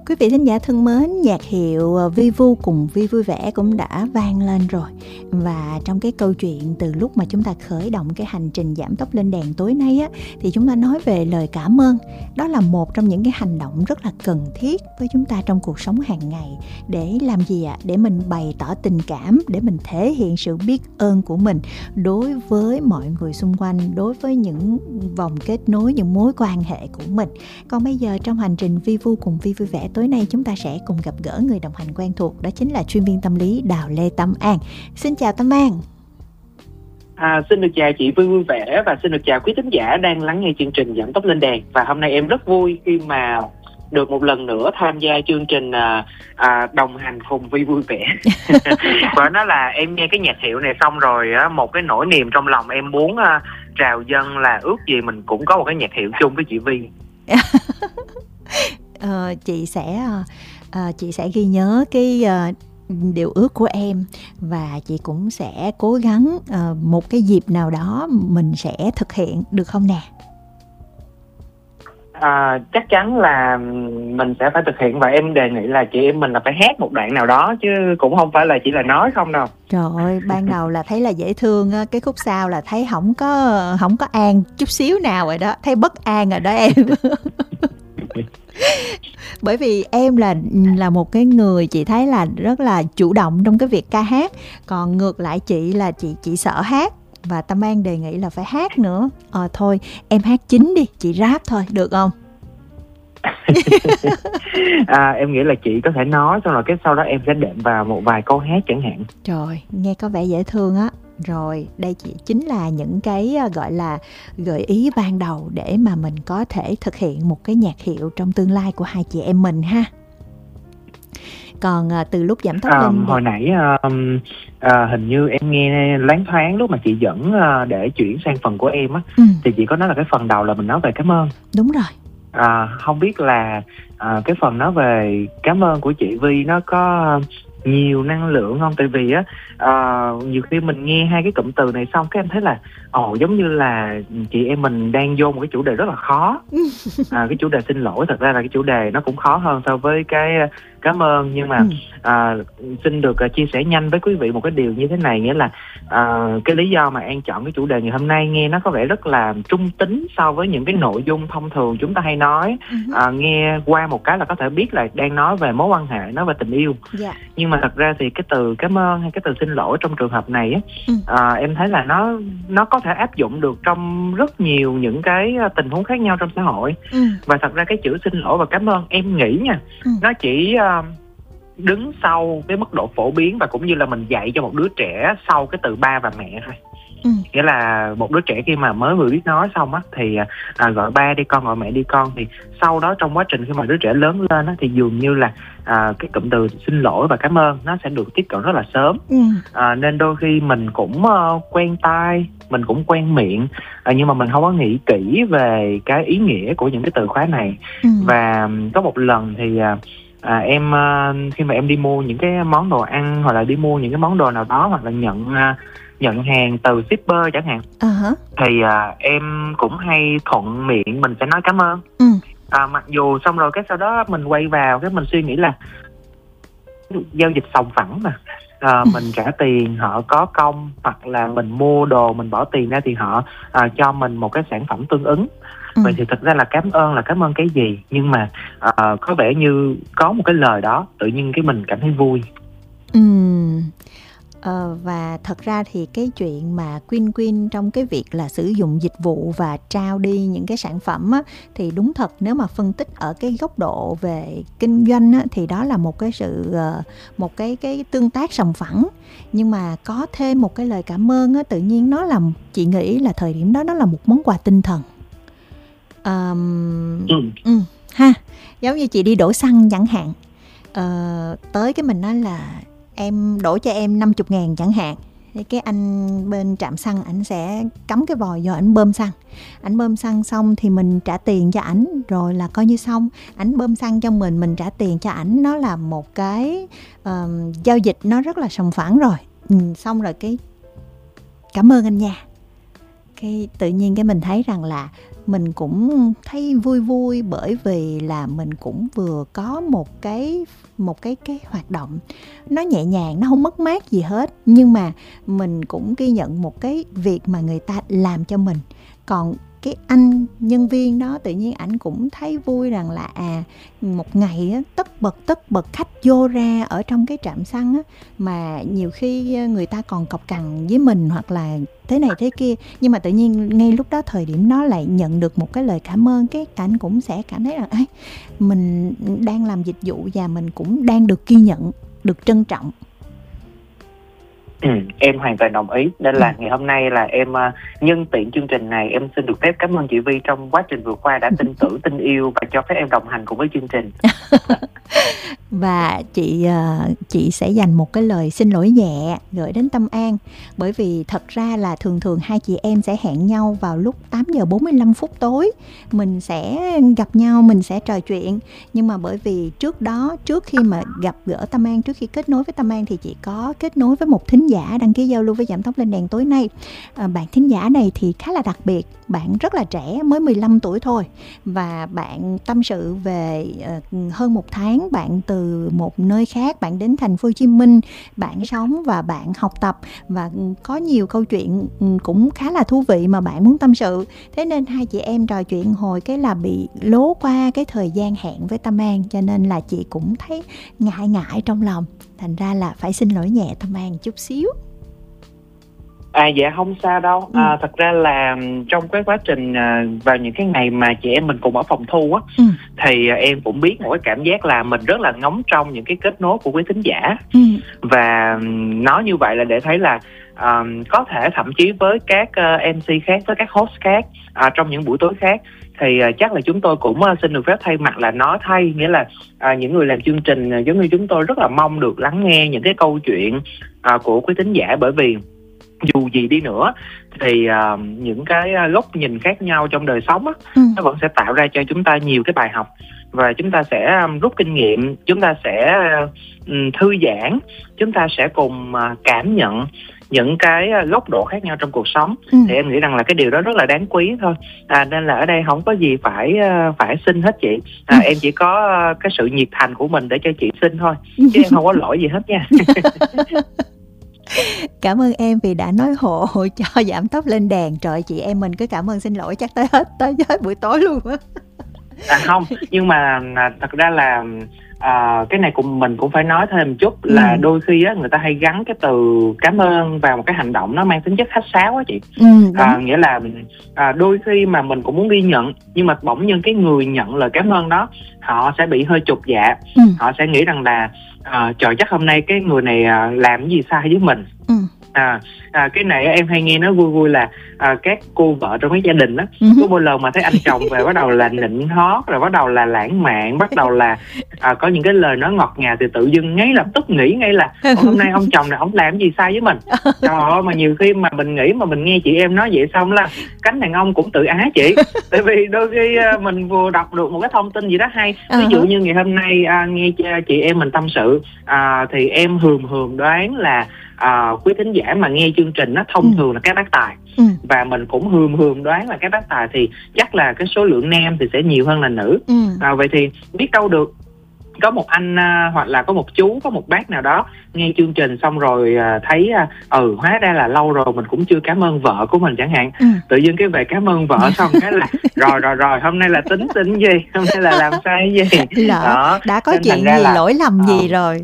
Quý vị thính giả thân mến, nhạc hiệu Vi Vu cùng Vi Vui Vẻ cũng đã vang lên rồi. Và trong cái câu chuyện từ lúc mà chúng ta khởi động cái hành trình giảm tốc lên đèn tối nay á, thì chúng ta nói về lời cảm ơn. Đó là một trong những cái hành động rất là cần thiết với chúng ta trong cuộc sống hàng ngày. Để làm gì ạ? Để mình bày tỏ tình cảm, để mình thể hiện sự biết ơn của mình đối với mọi người xung quanh, đối với những vòng kết nối, những mối quan hệ của mình. Còn bây giờ trong hành trình Vi Vu cùng Vi Vui Vẻ tối nay, chúng ta sẽ cùng gặp gỡ người đồng hành quen thuộc, đó chính là chuyên viên tâm lý Đào Lê Tâm An. Xin chào Tâm An. Xin được chào chị Vui Vẻ và xin được chào quý thính giả đang lắng nghe chương trình Giảm Tốc Lên Đèn. Và hôm nay em rất vui khi mà được một lần nữa tham gia chương trình đồng hành cùng Vi Vui Vẻ. Và nó là em nghe cái nhạc hiệu này xong rồi một cái nỗi niềm trong lòng em muốn trào dâng là ước gì mình cũng có một cái nhạc hiệu chung với chị Vi. Chị sẽ ghi nhớ cái điều ước của em, và chị cũng sẽ cố gắng một cái dịp nào đó mình sẽ thực hiện, được không nè? Chắc chắn là mình sẽ phải thực hiện, và em đề nghị là chị em mình là phải hát một đoạn nào đó, chứ cũng không phải là chỉ là nói không đâu. Trời ơi, ban đầu là thấy là dễ thương, cái khúc sau là thấy không có an chút xíu nào rồi đó, thấy bất an rồi đó em. Bởi vì em là một cái người chị thấy là rất là chủ động trong cái việc ca hát, còn ngược lại chị là chị sợ hát, và Tâm An đề nghị là phải hát nữa. Thôi em hát chính đi, chị rap thôi được không? Em nghĩ là chị có thể nói, xong rồi cái sau đó em sẽ đệm vào một vài câu hát chẳng hạn. Trời, nghe có vẻ dễ thương á. Rồi, đây chính là những cái gọi là gợi ý ban đầu để mà mình có thể thực hiện một cái nhạc hiệu trong tương lai của hai chị em mình ha. Còn từ lúc giảm tốc lên hồi nãy hình như em nghe loáng thoáng lúc mà chị dẫn để chuyển sang phần của em á, thì chị có nói là cái phần đầu là mình nói về cảm ơn. Đúng rồi. Không biết là cái phần nói về cảm ơn của chị Vi nó có nhiều năng lượng không? Tại vì á nhiều khi mình nghe hai cái cụm từ này xong cái em thấy là giống như là chị em mình đang vô một cái chủ đề rất là khó. Cái chủ đề xin lỗi, thật ra là cái chủ đề nó cũng khó hơn so với cái cảm ơn. Nhưng mà xin được chia sẻ nhanh với quý vị một cái điều như thế này, nghĩa là cái lý do mà An chọn cái chủ đề ngày hôm nay nghe nó có vẻ rất là trung tính so với những cái nội dung thông thường chúng ta hay nói. Nghe qua một cái là có thể biết là đang nói về mối quan hệ, nói về tình yêu. Nhưng mà thật ra thì cái từ cảm ơn hay cái từ xin lỗi trong trường hợp này á, em thấy là nó có thể áp dụng được trong rất nhiều những cái tình huống khác nhau trong xã hội. Và thật ra cái chữ xin lỗi và cảm ơn em nghĩ nha, nó chỉ đứng sau cái mức độ phổ biến và cũng như là mình dạy cho một đứa trẻ sau cái từ ba và mẹ thôi. Nghĩa là một đứa trẻ khi mà mới vừa biết nói xong á thì gọi ba đi con, gọi mẹ đi con, thì sau đó trong quá trình khi mà đứa trẻ lớn lên á thì dường như là cái cụm từ xin lỗi và cảm ơn nó sẽ được tiếp cận rất là sớm. Nên đôi khi mình cũng quen tai, mình cũng quen miệng, nhưng mà mình không có nghĩ kỹ về cái ý nghĩa của những cái từ khóa này. Và có một lần thì em khi mà em đi mua những cái món đồ ăn, hoặc là đi mua những cái món đồ nào đó, hoặc là nhận hàng từ shipper chẳng hạn, thì em cũng hay thuận miệng mình sẽ nói cảm ơn. Mặc dù xong rồi cái sau đó mình quay vào cái mình suy nghĩ là giao dịch sòng phẳng mà, mình trả tiền họ có công, hoặc là mình mua đồ mình bỏ tiền ra thì họ cho mình một cái sản phẩm tương ứng. Vậy thì thật ra là cảm ơn cái gì, nhưng mà có vẻ như có một cái lời đó tự nhiên cái mình cảm thấy vui. Và thật ra thì cái chuyện mà Quyên trong cái việc là sử dụng dịch vụ và trao đi những cái sản phẩm á, thì đúng thật nếu mà phân tích ở cái góc độ về kinh doanh á, thì đó là một cái sự một cái tương tác sòng phẳng. Nhưng mà có thêm một cái lời cảm ơn á, tự nhiên nó là, chị nghĩ là thời điểm đó nó là một món quà tinh thần. Giống như chị đi đổ xăng chẳng hạn, tới cái mình nói là em đổ cho em 50.000 chẳng hạn, thì cái anh bên trạm xăng ảnh sẽ cắm cái vòi vô ảnh bơm xăng. Ảnh bơm xăng xong thì mình trả tiền cho ảnh, rồi là coi như xong. Ảnh bơm xăng cho mình trả tiền cho ảnh. Nó là một cái giao dịch nó rất là sòng phẳng rồi. Xong rồi cái cảm ơn anh nha. Cái tự nhiên cái mình thấy rằng là mình cũng thấy vui vui, bởi vì là mình cũng vừa có một cái hoạt động nó nhẹ nhàng, nó không mất mát gì hết, nhưng mà mình cũng ghi nhận một cái việc mà người ta làm cho mình. Còn cái anh nhân viên đó tự nhiên ảnh cũng thấy vui rằng là một ngày á, tất bật khách vô ra ở trong cái trạm xăng á, mà nhiều khi người ta còn cọc cằn với mình hoặc là thế này thế kia, nhưng mà tự nhiên ngay lúc đó, thời điểm đó lại nhận được một cái lời cảm ơn, cái ảnh cũng sẽ cảm thấy rằng mình đang làm dịch vụ và mình cũng đang được ghi nhận, được trân trọng. Em hoàn toàn đồng ý. Nên là ngày hôm nay là em nhân tiện chương trình này, em xin được phép cảm ơn chị Vi trong quá trình vừa qua đã tin tưởng, tin yêu và cho phép em đồng hành cùng với chương trình. Và chị sẽ dành một cái lời xin lỗi nhẹ gửi đến Tâm An, bởi vì thật ra là thường hai chị em sẽ hẹn nhau vào lúc 8 giờ 45 phút tối, mình sẽ gặp nhau, mình sẽ trò chuyện. Nhưng mà bởi vì trước khi mà gặp gỡ Tâm An, trước khi kết nối với Tâm An, thì chị có kết nối với một thính giả đăng ký giao lưu với Giảm Tốc Lên Đèn tối nay. Bạn thính giả này thì khá là đặc biệt, bạn rất là trẻ, mới 15 tuổi thôi, và bạn tâm sự về hơn một tháng bạn từ một nơi khác, bạn đến thành phố Hồ Chí Minh, bạn sống và bạn học tập, và có nhiều câu chuyện cũng khá là thú vị mà bạn muốn tâm sự. Thế nên hai chị em trò chuyện hồi cái là bị lố qua cái thời gian hẹn với Tâm An, cho nên là chị cũng thấy ngại trong lòng, thành ra là phải xin lỗi nhẹ Tâm An chút xíu. Dạ không sao đâu. Thật ra là trong cái quá trình vào những cái ngày mà chị em mình cùng ở phòng thu á, thì em cũng biết một cái cảm giác là mình rất là ngóng trông những cái kết nối của quý thính giả. Và nói như vậy là để thấy là có thể thậm chí với các MC khác, với các host khác trong những buổi tối khác, thì chắc là chúng tôi cũng xin được phép thay mặt là nói thay, nghĩa là những người làm chương trình giống như chúng tôi rất là mong được lắng nghe những cái câu chuyện của quý thính giả, bởi vì dù gì đi nữa thì những cái góc nhìn khác nhau trong đời sống á, nó vẫn sẽ tạo ra cho chúng ta nhiều cái bài học, và chúng ta sẽ rút kinh nghiệm, chúng ta sẽ thư giãn, chúng ta sẽ cùng cảm nhận những cái góc độ khác nhau trong cuộc sống. Thì em nghĩ rằng là cái điều đó rất là đáng quý thôi. Nên là ở đây không có gì phải xin hết chị. Em chỉ có cái sự nhiệt thành của mình để cho chị xin thôi, chứ em không có lỗi gì hết nha. Cảm ơn em vì đã nói hộ cho Giảm Tốc Lên Đèn. Trời, chị em mình cứ cảm ơn xin lỗi chắc tới hết buổi tối luôn á. Không, nhưng mà thật ra là cái này mình cũng phải nói thêm một chút là đôi khi á, người ta hay gắn cái từ cảm ơn vào một cái hành động nó mang tính chất khách sáo á chị. Nghĩa là đôi khi mà mình cũng muốn ghi nhận, nhưng mà bỗng nhiên cái người nhận lời cảm ơn đó họ sẽ bị hơi chột dạ. Họ sẽ nghĩ rằng là trời, chắc hôm nay cái người này làm cái gì sai với mình. Cái này em hay nghe nói vui vui là các cô vợ trong cái gia đình á, có bao lần mà thấy anh chồng về bắt đầu là nịnh hót, rồi bắt đầu là lãng mạn, bắt đầu là có những cái lời nói ngọt ngào, thì tự dưng ngay lập tức nghĩ ngay là hôm nay ông chồng này ông làm cái gì sai với mình. Trời ơi, mà nhiều khi mà mình nghĩ mà mình nghe chị em nói vậy xong là cánh đàn ông cũng tự ái chị. Tại vì đôi khi mình vừa đọc được một cái thông tin gì đó hay, ví dụ như ngày hôm nay nghe chị em mình tâm sự, thì em hườm đoán là quý thính giả mà nghe chương trình nó thông thường là các bác tài, và mình cũng hườm đoán là các bác tài thì chắc là cái số lượng nam thì sẽ nhiều hơn là nữ. Vậy thì biết đâu được có một anh hoặc là có một chú, có một bác nào đó nghe chương trình xong rồi thấy hóa ra là lâu rồi mình cũng chưa cảm ơn vợ của mình chẳng hạn. Tự nhiên cái về cảm ơn vợ xong cái là rồi hôm nay là tính gì, hôm nay là làm sai cái gì đó, đã có chuyện gì lỗi lầm gì rồi.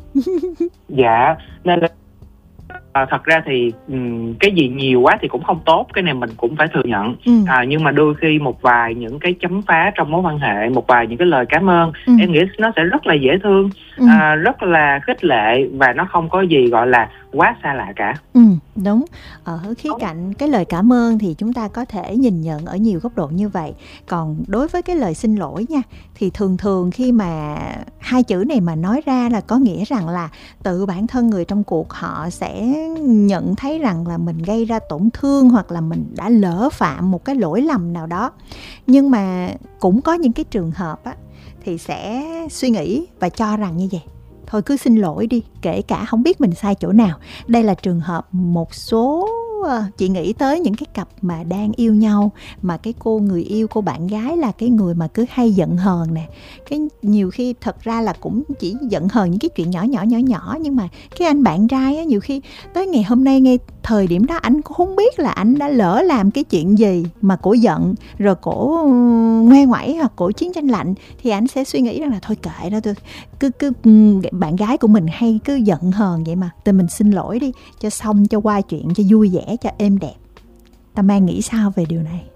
Dạ, nên là thật ra thì cái gì nhiều quá thì cũng không tốt, cái này mình cũng phải thừa nhận. Nhưng mà đôi khi một vài những cái chấm phá trong mối quan hệ, một vài những cái lời cảm ơn, em nghĩ nó sẽ rất là dễ thương, rất là khích lệ, và nó không có gì gọi là quá xa lạ cả. Đúng. Ở khía cạnh cái lời cảm ơn thì chúng ta có thể nhìn nhận ở nhiều góc độ như vậy. Còn đối với cái lời xin lỗi nha, thì thường khi mà hai chữ này mà nói ra là có nghĩa rằng là tự bản thân người trong cuộc họ sẽ nhận thấy rằng là mình gây ra tổn thương, hoặc là mình đã lỡ phạm một cái lỗi lầm nào đó. Nhưng mà cũng có những cái trường hợp á, thì sẽ suy nghĩ và cho rằng như vậy, thôi cứ xin lỗi đi, kể cả không biết mình sai chỗ nào. Đây là trường hợp một số chị nghĩ tới những cái cặp mà đang yêu nhau, mà cái cô người yêu, cô bạn gái là cái người mà cứ hay giận hờn nè. Cái nhiều khi thật ra là cũng chỉ giận hờn những cái chuyện nhỏ nhỏ, nhưng mà cái anh bạn trai á, nhiều khi tới ngày hôm nay, ngay thời điểm đó anh cũng không biết là anh đã lỡ làm cái chuyện gì mà cổ giận, rồi cổ ngoe ngoẩy hoặc cổ chiến tranh lạnh, thì anh sẽ suy nghĩ rằng là thôi kệ đó, tôi cứ bạn gái của mình hay cứ giận hờn vậy mà, thì mình xin lỗi đi cho xong, cho qua chuyện, cho vui vẻ, cho êm đẹp. Tâm An nghĩ sao về điều này?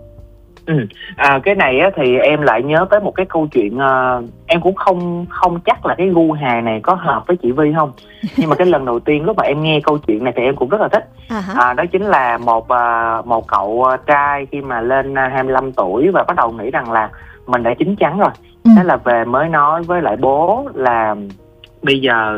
Cái này á, thì em lại nhớ tới một cái câu chuyện, em cũng không chắc là cái gu hài này có hợp với chị Vi không, nhưng mà cái lần đầu tiên lúc mà em nghe câu chuyện này thì em cũng rất là thích. Đó chính là một cậu trai khi mà lên 25 tuổi và bắt đầu nghĩ rằng là mình đã chín chắn rồi, thế là về mới nói với lại bố là bây giờ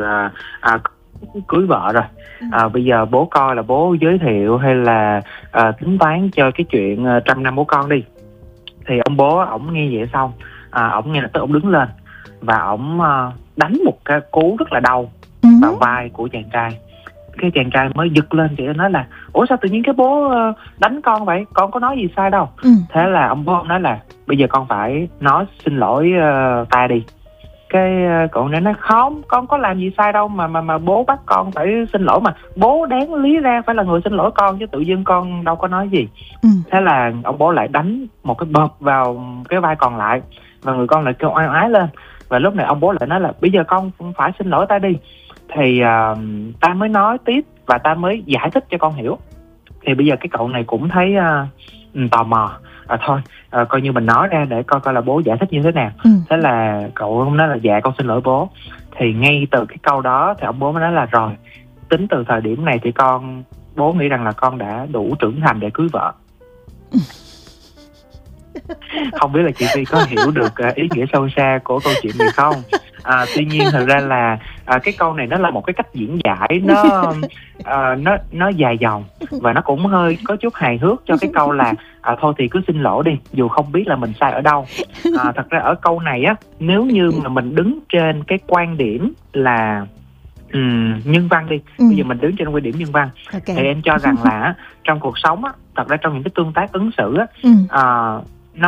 cưới vợ rồi, bây giờ bố coi là bố giới thiệu hay là tính toán cho cái chuyện 100 năm bố con đi. Thì ông bố ổng nghe vậy xong, ổng nghe là tức ổng đứng lên và ổng đánh một cái cú rất là đau vào vai của chàng trai. Cái chàng trai mới giật lên, chị nói là ủa sao tự nhiên cái bố đánh con vậy, con có nói gì sai đâu. Thế là ông bố nói là bây giờ con phải nói xin lỗi ta đi. Cái cậu nói không, con có làm gì sai đâu mà bố bắt con phải xin lỗi, mà bố đáng lý ra phải là người xin lỗi con chứ tự dưng con đâu có nói gì. Thế là ông bố lại đánh một cái bợp vào cái vai còn lại và người con lại kêu oai oái lên. Và lúc này ông bố lại nói là bây giờ con phải xin lỗi ta đi. Thì ta mới nói tiếp và ta mới giải thích cho con hiểu. Thì bây giờ cái cậu này cũng thấy tò mò, thôi coi như mình nói ra để coi là bố giải thích như thế nào. Thế là cậu nói là dạ con xin lỗi bố. Thì ngay từ cái câu đó thì ông bố mới nói là rồi, tính từ thời điểm này thì bố nghĩ rằng là con đã đủ trưởng thành để cưới vợ. Không biết là chị Vi có hiểu được ý nghĩa sâu xa của câu chuyện này không? Tuy nhiên thật ra là cái câu này nó là một cái cách diễn giải nó dài dòng và nó cũng hơi có chút hài hước cho cái câu là thôi thì cứ xin lỗi đi dù không biết là mình sai ở đâu. Thật ra ở câu này á, nếu như mà mình đứng trên cái quan điểm là nhân văn đi, bây giờ mình đứng trên quan điểm nhân văn, thì em cho rằng là trong cuộc sống á, thật ra trong những cái tương tác ứng xử á,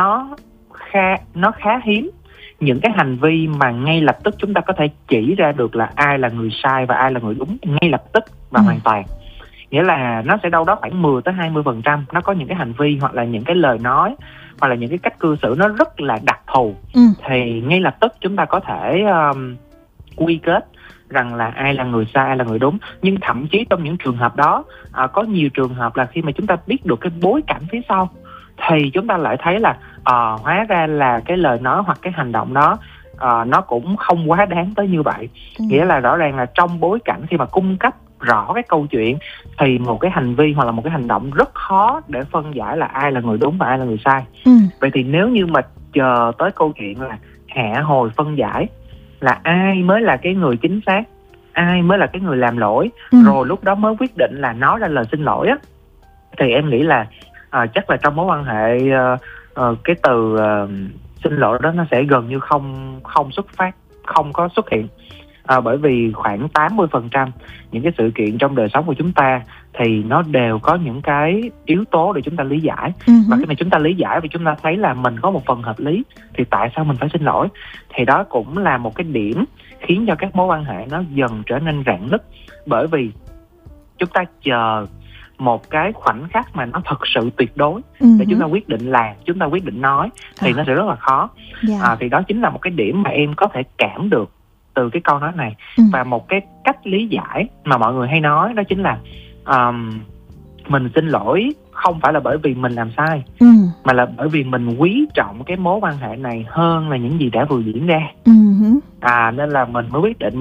nó khá hiếm những cái hành vi mà ngay lập tức chúng ta có thể chỉ ra được là ai là người sai và ai là người đúng ngay lập tức và hoàn toàn. Nghĩa là nó sẽ đâu đó khoảng 10-20%, nó có những cái hành vi hoặc là những cái lời nói hoặc là những cái cách cư xử nó rất là đặc thù, thì ngay lập tức chúng ta có thể quy kết rằng là ai là người sai, ai là người đúng. Nhưng thậm chí trong những trường hợp đó, có nhiều trường hợp là khi mà chúng ta biết được cái bối cảnh phía sau thì chúng ta lại thấy là hóa ra là cái lời nói hoặc cái hành động đó nó cũng không quá đáng tới như vậy. Nghĩa là rõ ràng là trong bối cảnh khi mà cung cấp rõ cái câu chuyện thì một cái hành vi hoặc là một cái hành động rất khó để phân giải là ai là người đúng và ai là người sai. Vậy thì nếu như mà chờ tới câu chuyện là hạ hồi phân giải là ai mới là cái người chính xác, ai mới là cái người làm lỗi, rồi lúc đó mới quyết định là nói ra lời xin lỗi á, thì em nghĩ là chắc là trong mối quan hệ cái từ xin lỗi đó nó sẽ gần như không có xuất hiện. Bởi vì khoảng 80% những cái sự kiện trong đời sống của chúng ta thì nó đều có những cái yếu tố để chúng ta lý giải. Và khi mà chúng ta lý giải và chúng ta thấy là mình có một phần hợp lý thì tại sao mình phải xin lỗi? Thì đó cũng là một cái điểm khiến cho các mối quan hệ nó dần trở nên rạn nứt. Bởi vì chúng ta chờ một cái khoảnh khắc mà nó thật sự tuyệt đối để chúng ta quyết định làm, chúng ta quyết định nói thì nó sẽ rất là khó. Thì đó chính là một cái điểm mà em có thể cảm được từ cái câu nói này. Và một cái cách lý giải mà mọi người hay nói đó chính là mình xin lỗi không phải là bởi vì mình làm sai, mà là bởi vì mình quý trọng cái mối quan hệ này hơn là những gì đã vừa diễn ra. Nên là mình mới quyết định